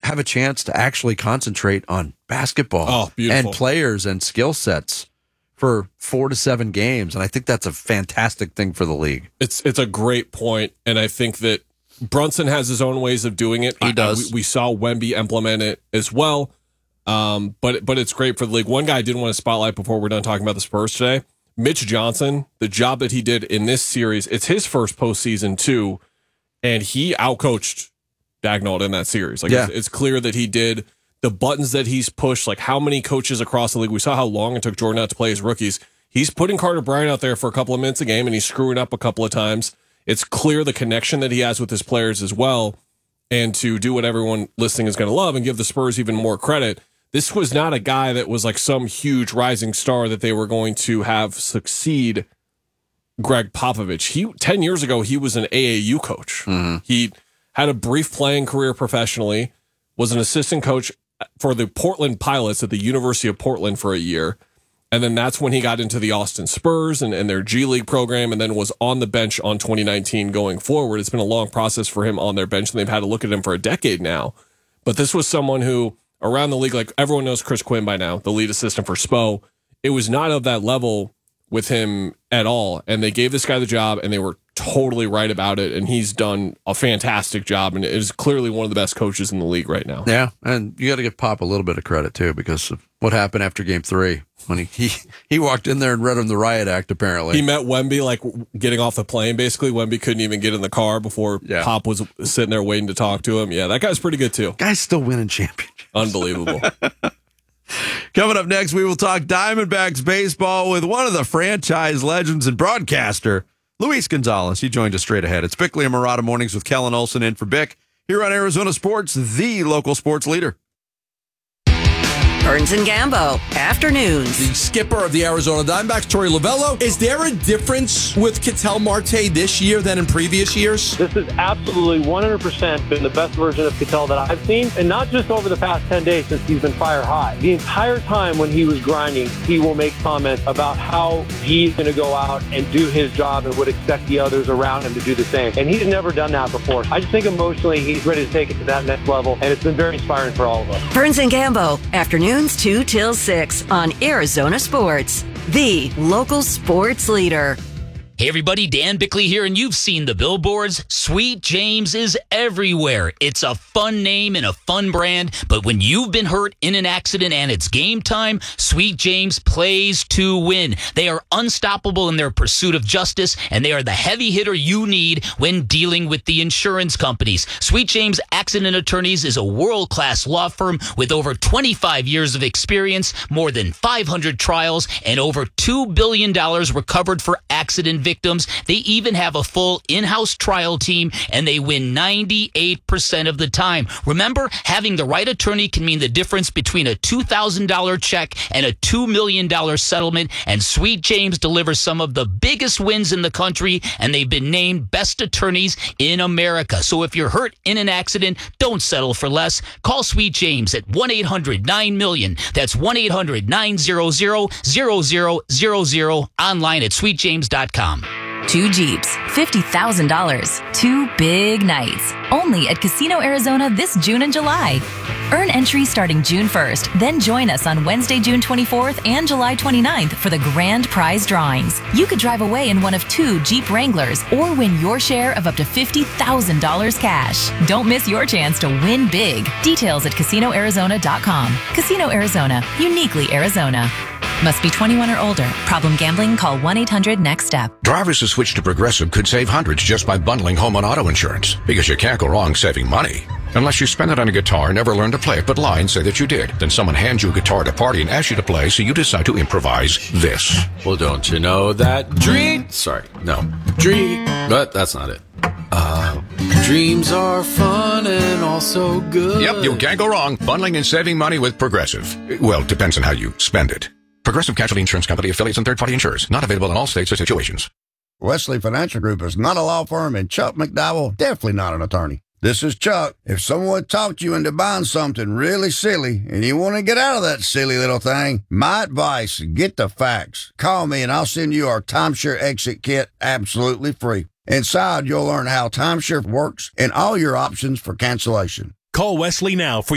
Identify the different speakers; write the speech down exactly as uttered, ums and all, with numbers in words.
Speaker 1: have a chance to actually concentrate on basketball
Speaker 2: oh, beautiful.
Speaker 1: and players and skill sets for four to seven games. And I think that's a fantastic thing for the league.
Speaker 2: It's it's a great point, and I think that Brunson has his own ways of doing it.
Speaker 1: He does.
Speaker 2: I, we, we saw Wemby implement it as well, um, but but it's great for the league. One guy I did want to spotlight before we're done talking about the Spurs today, Mitch Johnson, the job that he did in this series, it's his first postseason too, and he outcoached Daigneault in that series. Like,
Speaker 1: yeah.
Speaker 2: it's, it's clear that he did. The buttons that he's pushed, like how many coaches across the league, we saw how long it took Jordan out to play his rookies. He's putting Carter Bryant out there for a couple of minutes a game, and he's screwing up a couple of times. It's clear the connection that he has with his players as well, and to do what everyone listening is going to love and give the Spurs even more credit. This was not a guy that was like some huge rising star that they were going to have succeed Greg Popovich. He ten years ago, he was an A A U coach.
Speaker 1: Mm-hmm.
Speaker 2: He had a brief playing career professionally, was an assistant coach for the Portland Pilots at the University of Portland for a year. And then that's when he got into the Austin Spurs and, and their G League program, and then was on the bench on twenty nineteen going forward. It's been a long process for him on their bench, and they've had to look at him for a decade now. But this was someone who, around the league, like everyone knows Chris Quinn by now, the lead assistant for Spo. It was not of that level with him at all. And they gave this guy the job, and they were totally right about it. And he's done a fantastic job, and is clearly one of the best coaches in the league right now.
Speaker 1: Yeah, and you got to give Pop a little bit of credit, too, because of what happened after game three. When he, he, he walked in there and read him the riot act, apparently.
Speaker 2: He met Wemby, like, getting off the plane, basically. Wemby couldn't even get in the car before
Speaker 1: yeah.
Speaker 2: Pop was sitting there waiting to talk to him. Yeah, that guy's pretty good, too.
Speaker 1: Guy's still winning championships.
Speaker 2: Unbelievable.
Speaker 1: Coming up next, we will talk Diamondbacks baseball with one of the franchise legends and broadcaster, Luis Gonzalez. He joined us straight ahead. It's Bickley and Murata Mornings with Kellen Olson in for Bick here on Arizona Sports, the local sports leader.
Speaker 3: Burns and Gambo, afternoons.
Speaker 4: The skipper of the Arizona Diamondbacks, Torey Lovullo. Is there a difference with Ketel Marte this year than in previous years?
Speaker 5: This has absolutely one hundred percent been the best version of Ketel that I've seen, and not just over the past ten days since he's been fire high. The entire time when he was grinding, he will make comments about how he's going to go out and do his job and would expect the others around him to do the same. And he's never done that before. I just think emotionally he's ready to take it to that next level, and it's been very inspiring for all of us.
Speaker 3: Burns and Gambo, afternoons two till six on Arizona Sports, the local sports leader.
Speaker 6: Hey everybody, Dan Bickley here, and you've seen the billboards. Sweet James is everywhere. It's a fun name and a fun brand, but when you've been hurt in an accident and it's game time, Sweet James plays to win. They are unstoppable in their pursuit of justice, and they are the heavy hitter you need when dealing with the insurance companies. Sweet James Accident Attorneys is a world-class law firm with over twenty-five years of experience, more than five hundred trials, and over two billion dollars recovered for accident victims. They even have a full in-house trial team, and they win ninety-eight percent of the time. Remember, having the right attorney can mean the difference between a two thousand dollars check and a two million dollars settlement, and Sweet James delivers some of the biggest wins in the country, and they've been named best attorneys in America. So if you're hurt in an accident, don't settle for less. Call Sweet James at one eight hundred nine million. That's one eight hundred nine hundred zero zero zero zero. Online at sweet james dot com.
Speaker 7: Two Jeeps, fifty thousand dollars. Two big nights. Only at Casino Arizona this June and July. Earn entry starting June first. Then join us on Wednesday, June twenty-fourth and July twenty-ninth for the grand prize drawings. You could drive away in one of two Jeep Wranglers or win your share of up to fifty thousand dollars cash. Don't miss your chance to win big. Details at casino arizona dot com. Casino Arizona, uniquely Arizona. Must be twenty-one or older. Problem gambling? Call one eight hundred next step.
Speaker 8: Drivers who switch to Progressive could save hundreds just by bundling home and auto insurance. Because you can't go wrong saving money. Unless you spend it on a guitar, never learn to play it, but lie and say that you did. Then someone hands you a guitar at a party and asks you to play, so you decide to improvise this.
Speaker 9: Well, don't you know that dream... Sorry, no. Dream... But that's not it. Uh, dreams are fun and also good.
Speaker 8: Yep, you can't go wrong. Bundling and saving money with Progressive. Well, depends on how you spend it. Progressive Casualty Insurance Company, affiliates, and third-party insurers. Not available in all states or situations.
Speaker 10: Wesley Financial Group is not a law firm, and Chuck McDowell, definitely not an attorney. This is Chuck. If someone talked you into buying something really silly and you want to get out of that silly little thing, my advice, get the facts. Call me and I'll send you our timeshare exit kit absolutely free. Inside, you'll learn how timeshare works and all your options for cancellation.
Speaker 11: Call Wesley now for